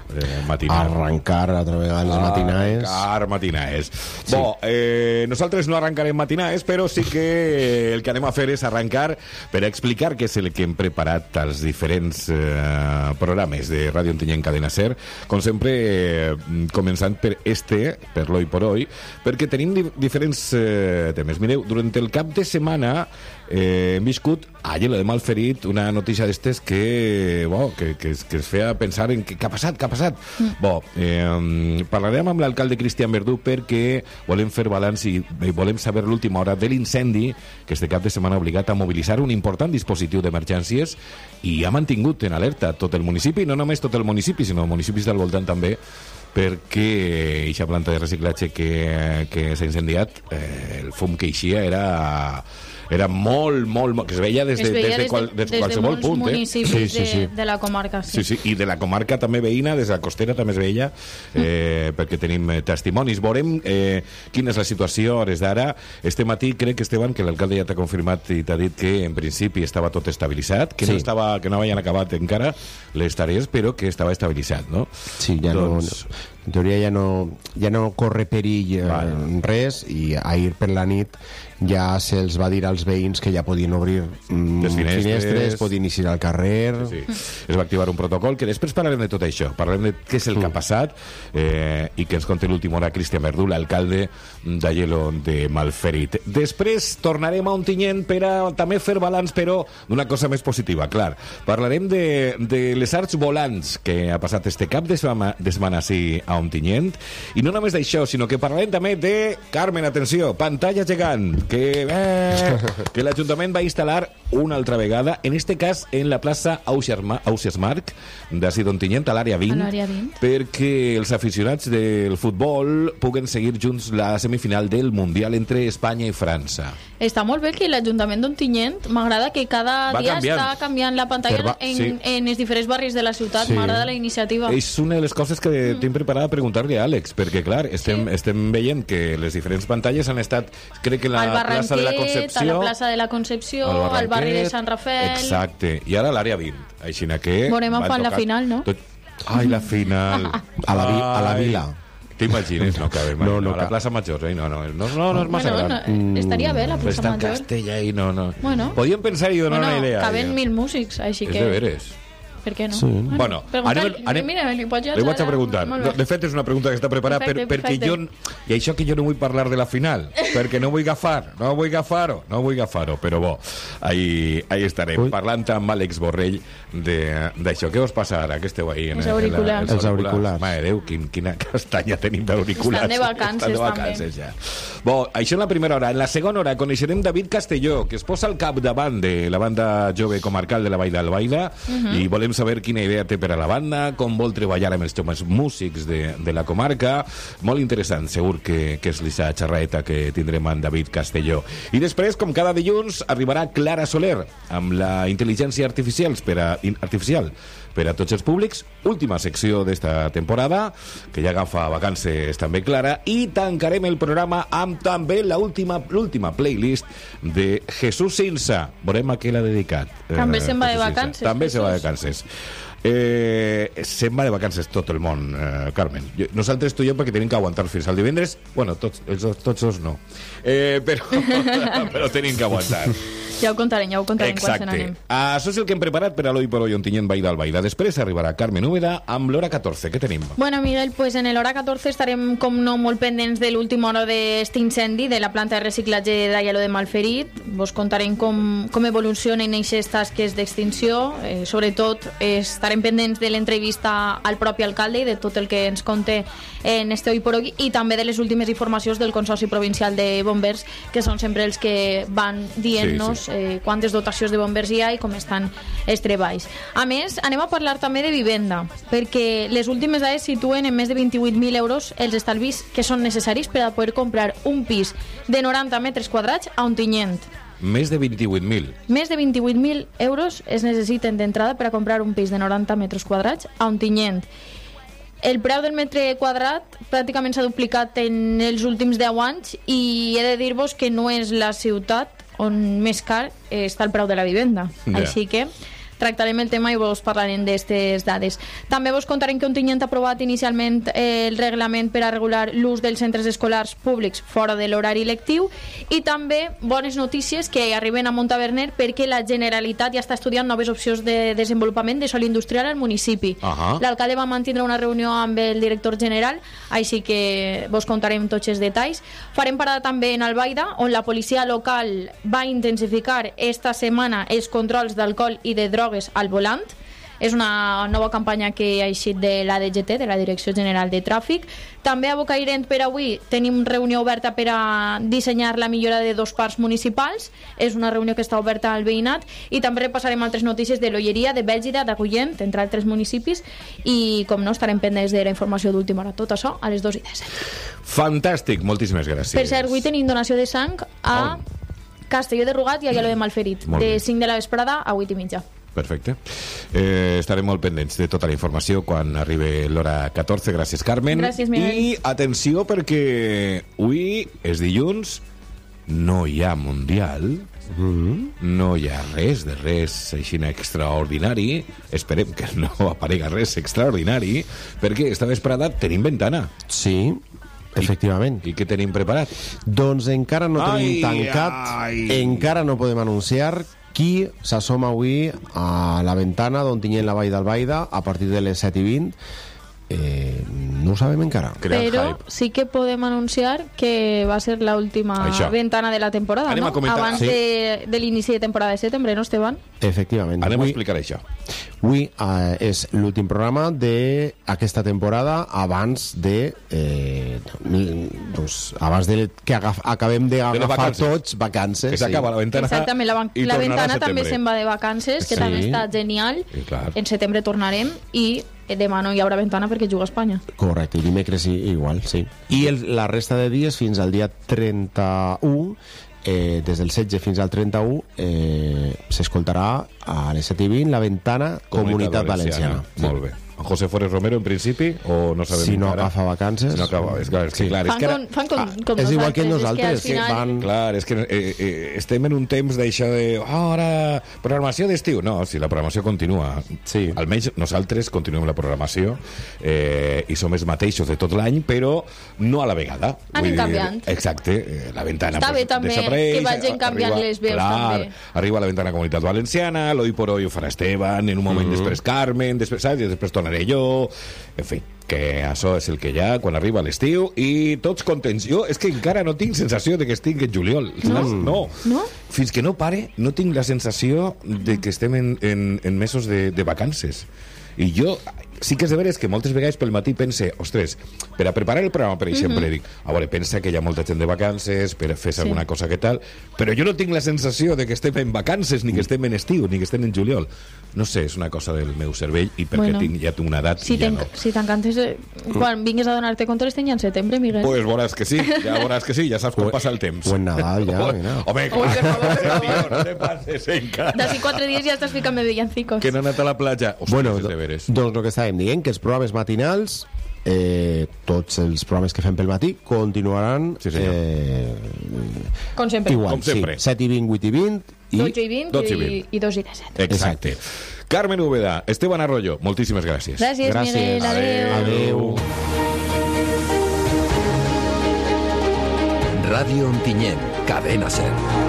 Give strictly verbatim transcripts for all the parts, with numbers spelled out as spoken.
eh, matinal. Arrencar altra vegada les matinaes. Arrencar matinaes. Sí. Bo, eh, nosaltres no arrencarem matinaes, però sí que el que anem a fer és arrencar per explicar què és el que hem preparat als diferents eh, programes de Ràdio Ontinyent Cadena Ser, com sempre eh, començant per este, per l'Hoy por Hoy, perquè tenim di diferents eh, temes. Mireu, durant el cap de setmana eh, hem viscut a Aielo de Malferit una notícia d'estes que, bo, que, que, que es feia pensar en què ha passat, què ha passat. Mm. Bo, eh, parlarem amb l'alcalde Cristian Verdú perquè volem fer balanç i volem saber l'última hora de l'incendi que este cap de setmana ha obligat a mobilitzar un important dispositiu d'emergències i ha mantingut en alerta tot el municipi, no només tot el municipi, sinó municipis del voltant també, perquè aquesta planta de reciclatge que, que s'ha incendiat, eh, el fum que eixia era... era molt, molt, molt, que es veia des de, veia des de, qual, des de qualsevol punt. Des de molts municipis eh? sí, sí, sí. De, de la comarca. Sí. sí, sí, i de la comarca també veïna, des de la costera també es veia, eh, perquè tenim eh, testimonis. Veurem eh, quina és la situació a hores d'ara. Este matí crec, Esteban, que l'alcalde ja t'ha confirmat i t'ha dit que en principi estava tot estabilitzat, que, sí. no, estava, que no havien acabat encara les tarees, però que estava estabilitzat, no? Sí, ja doncs... no... En teoria ja no, ja no corre perill eh, vale. res, i ahir per la nit ja se'ls va dir als veïns que ja podien obrir mm, les finestres, finestres, podien eixir al carrer. Sí, sí. Es va activar un protocol que després parlarem de tot això, parlarem de què és el que ha passat eh, i que ens conté l'última hora Cristian Verdú, l'alcalde d'Aielo de Malferit. Després tornarem a Ontinyent per a també fer balanç, però d'una cosa més positiva, clar. Parlarem de, de les arts volants que ha passat este cap de setmana, de setmana sí, a Ontinyent, i no només d'això, sinó que parlarem també de, Carmen, atenció, pantalla gegant, que, eh, que l'Ajuntament va instal·lar una altra vegada, en este cas en la plaça Ausiasmarc d'ací d'Ontinyent, a l'àrea vint, vint, perquè els aficionats del futbol puguen seguir junts la semifinal del Mundial entre Espanya i França. Està molt bé que l'Ajuntament d'Ontinyent, m'agrada que cada va dia canviant. està canviant la pantalla va, en, sí. en els diferents barris de la ciutat, sí. M'agrada la iniciativa. És una de les coses que mm. tinc preparada a preguntar-li a Àlex, perquè clar, estem, sí. estem veient que les diferents pantalles han estat, crec que la plaça de la Concepció, a la plaça de la Concepció, al barri de Sant Rafael... Exacte, i ara a l'àrea vint. Així que... Veurem quan la final, no? Tot... Ai, la final... a, la vi... a la vila. T'imagines? No cabe, no, no, a la plaça Major, eh? no, no, no, no, no és massa bueno, gran. No, estaria bé la plaça Major. Està en Castella i no, no. Bueno. Podíem pensar i donar bueno, una idea. Caben mil músics, així que... És de veres. Per què no? Sí. Bueno, anem, anem, mira, li, pots li vaig a preguntar. No, de fet, és una pregunta que està preparada perfecte, per, perquè perfecte. jo... I això que jo no vull parlar de la final, perquè no vull agafar, no vull agafar-ho, no vull agafar-ho, però bo, ahí, ahí estarem, Ui. parlant amb Àlex Borrell d'això. Què us passa ara, que esteu ahí? En els auriculars. Els auriculars. Mare Déu, quin, quina castanya tenim d'auriculars. Estan de vacances, Estan de vacances ja. Bo, això en la primera hora. En la segona hora coneixerem David Castelló, que es posa al capdavant de la banda jove comarcal de la Vall d'Albaida, uh -huh. i volem saber quina idea té per a la banda, com vol treballar amb els joves músics de, de la comarca. Molt interessant, segur que, que és l'issa xerraeta que tindrem amb David Castelló. I després, com cada dilluns, arribarà Clara Soler amb la intel·ligència artificial per a, in, artificial per a tots els públics. Última secció d'esta temporada, que ja agafa vacances també Clara, i tancarem el programa amb també l'última l'última playlist de Jesús Sinsa. Veurem a què l'ha dedicat. També eh, se'n va de Jesús vacances. Sinsa. També Jesús. se va de vacances. Eh, se'n va de vacances tot el món, eh, Carmen. Jo, nosaltres tu i jo perquè tenim que aguantar fins al divendres. Bueno, tots, els, tots dos no. Eh, però, però tenim que aguantar. Ja ho contarem, ja ho contarem quan se n'anem. Això és el que hem preparat per a l'Hoy por Hoy Ontinyent Vall d'Albaida. Després arribarà Carmen Úbeda amb l'hora catorze. Què tenim? Bueno, Miguel, pues en l'hora catorze estarem, com no, molt pendents de l'última hora d'este incendi de la planta de reciclatge d'Aielo de Malferit. Vos contarem com, com evolucionen aquestes tasques d'extinció. Eh, sobretot, eh, estarem pendents de l'entrevista al propi alcalde i de tot el que ens conté en este Hoy por Hoy, i també de les últimes informacions del Consorci Provincial de Bombers, que són sempre els que van dient-nos sí, sí. Eh, quantes dotacions de bombers hi ha i com estan els treballs. A més, anem a parlar també de vivenda, perquè les últimes dades situen en més de vint-i-vuit mil euros els estalvis que són necessaris per a poder comprar un pis de noranta metres quadrats a Ontinyent. Més de vint-i-vuit mil. Més de vint-i-vuit mil euros es necessiten d'entrada per a comprar un pis de noranta metres quadrats a Ontinyent. El preu del metre quadrat pràcticament s'ha duplicat en els últims deu anys i he de dir-vos que no és la ciutat on més car està el preu de la vivenda. Yeah. Així que tractarem el tema i vos parlarem d'aquestes dades. També vos contarem que Ontinyent ha aprovat inicialment eh, el reglament per a regular l'ús dels centres escolars públics fora de l'horari lectiu, i també bones notícies que arriben a Montaverner perquè la Generalitat ja està estudiant noves opcions de desenvolupament de sòl industrial al municipi. Uh-huh. L'alcalde va mantenir una reunió amb el director general, així que vos contarem tots els detalls. Farem parada també en Albaida, on la policia local va intensificar esta setmana els controls d'alcohol i de drogues al volant. És una nova campanya que ha eixit de l'A D G T, de la Direcció General de Tràfic. També a Bocairent per avui tenim reunió oberta per a dissenyar la millora de dos parcs municipals. És una reunió que està oberta al veïnat, i també repassarem altres notícies de l'Olleria, de Bèlgida, d'Agullent, entre altres municipis, i com no, estarem pendents de la informació d'última hora. Tot això a les dos i disset. Fantàstic, moltíssimes gràcies. Per cert, avui tenim donació de sang a Castelló de Rugat i a Aielo de Malferit, de cinc de la vesprada a vuit i mitja. Perfecte. Eh, estarem molt pendents de tota la informació quan arribi l'hora catorze. Gràcies, Carmen. Gràcies, Miguel. I atenció, perquè avui és dilluns, no hi ha Mundial, mm-hmm. no hi ha res de res així extraordinari. Esperem que no aparega res extraordinari, perquè esta vesprada tenim ventana. Sí, efectivament. I, i què tenim preparat? Doncs encara no tenim Ai, tancat, ai. encara no podem anunciar qui s'assoma avui a la ventana d'Ontinyent, la Vall d'Albaida, a partir de les set i vint. Eh, no ho sabem encara. Creant Però hype. sí que podem anunciar que va ser l'última Això. ventana de la temporada, Anem no? a comentar. Abans Sí. de, de l'inici de temporada de setembre, no, Esteban? Efectivament. Anem a Avui- explicar això. Avui eh, és l'últim programa d'aquesta temporada abans de eh, doncs, abans de que agaf, acabem d'agafar vacances. tots vacances. Que s'acaba la ventana. Exactament, la, van- i la tornarà a ventana també setembre. se'n va de vacances, que Sí. també està genial. I clar. En setembre tornarem i eh, demà no hi haurà ventana perquè juga a Espanya. Correcte, i dimecres i- igual, sí. I el, la resta de dies fins al dia trenta-u, eh, des del setze fins al trenta-u, eh, s'escoltarà a les set i vint la ventana Comunitat, Valenciana. Sí. Molt bé. En José Forés Romero, en principi, o no sabem Si no encara? agafa vacances... Si no acaba, és clar, és que, Sí. clar, és Fan, que ara, com, fan com, ah, com és igual que nosaltres, nosaltres, és que al que final... van- clar, és que eh, eh, estem en un temps d'això de oh, ara, programació d'estiu. No, si la programació continua. Sí. Almenys nosaltres continuem la programació eh, i som els mateixos de tot l'any, però no a la vegada. Anem Vull dir, canviant. Exacte, eh, la ventana Està bé també desapareix, que vagin canviant arriba- les veus, clar, també. Arriba la ventana Comunitat Valenciana, l'Hoy por Hoy ho farà Esteban, en un moment Mm-hmm. després Carmen, després, saps? I després tornaré jo, en fi, que això és el que hi ha quan arriba l'estiu i tots contents. Jo és que encara no tinc sensació de que estic en juliol. No? no. No? Fins que no pare, no tinc la sensació de que estem en, en, en mesos de, de vacances. I jo sí que és de veres que moltes vegades pel matí pense, ostres, per a preparar el programa, per exemple, mm -hmm. dic, a veure, pensa que hi ha molta gent de vacances, per a fer Sí. alguna cosa que tal, però jo no tinc la sensació de que estem en vacances, ni que estem en estiu, ni que estem en juliol. No sé, és una cosa del meu cervell i perquè Bueno, tinc, ja tinc una edat Si i ja t'en- no. si t'encantes, eh, quan vingues a donar-te compte, estem ja en setembre, Miguel. Pues veuràs que sí, ja veuràs que sí, ja saps com passa el temps. O en Nadal, ja, Home, mira. home, Ui, per favor, per clar, favor. tio, no te passes encara. D'ací quatre dies ja estàs ficant-me villancicos. Que no ha anat a la platja. Ostres, Bueno, és do, de veres. doncs el que estàvem dient, que els programes matinals, eh, tots els programes que fem pel matí, continuaran Sí, senyor. eh, Com sempre. igual, Com sempre. sí, set i vint, vuit i vint i... dotze i vint dotze i i, vint. i dos i disset. Exacte. Carmen Úbeda, Esteban Arroyo, moltíssimes gràcies. Gràcies, Gràcies. Miguel. Adéu. Adéu. Ràdio Ontinyent, Cadena Ser.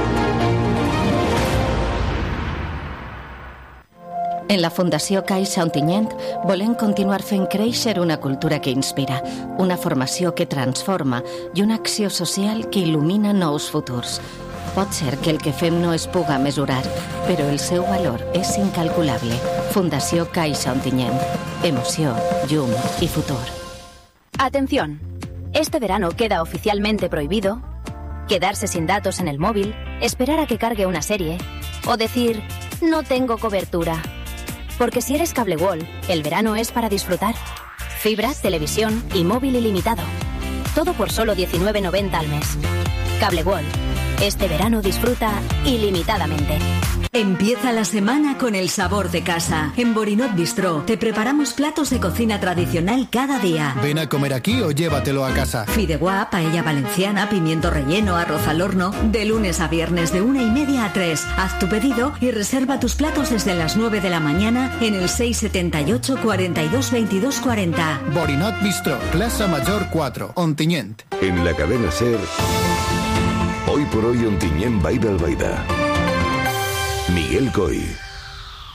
En la Fundació Caixa Ontinyent volem continuar fent créixer una cultura que inspira, una formació que transforma i una acció social que il·lumina nous futurs. Pot ser que el que fem no es puga mesurar, però el seu valor és incalculable. Fundació Caixa Ontinyent. Emoció, llum i futur. Atención, este verano queda oficialmente prohibido quedarse sin datos en el móvil, esperar a que cargue una serie o decir, no tengo cobertura. Porque si eres Cable World, el verano es para disfrutar. Fibra, televisión y móvil ilimitado. Todo por solo diecinueve noventa al mes. Cable World, este verano disfruta ilimitadamente. Empieza la semana con el sabor de casa. En Borinot Bistró te preparamos platos de cocina tradicional cada día. Ven a comer aquí o llévatelo a casa. Fideuà, paella valenciana, pimiento relleno, arroz al horno. De lunes a viernes de una y media a tres. Haz tu pedido y reserva tus platos desde las nueve de la mañana en el seis setenta y ocho, cuarenta y dos, veintidós, cuarenta. Borinot Bistró, Plaza Mayor cuatro, Ontinyent. En la cadena SER, hoy por hoy Ontinyent Baida al Baida. Miguel Coy.